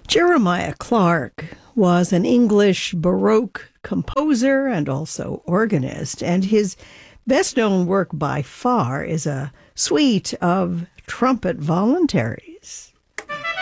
Jeremiah Clarke was an English Baroque composer and also organist, and his best known work by far is a suite of trumpet voluntaries.